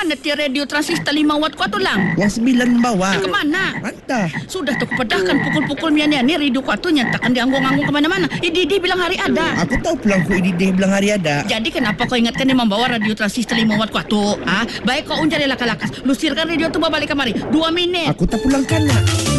Mana tiada radio transistor 5 watt kuat tu lang? Yang 9 bawa. Kemana? Entah. Sudah tu kupedahkan pukul-pukul mian ni radio kuat tu nyatakan dianggung-anggung kemana-mana. Didi bilang hari ada. Aku tahu pulang ku Idideh bilang hari ada. Jadi kenapa kau ingatkan dia membawa radio transistor 5 watt kuat tu? Baik kau unjari lakas-lakas. Lusirkan radio tu bawa balik kemari. 2 minit. Aku tak pulangkan nak.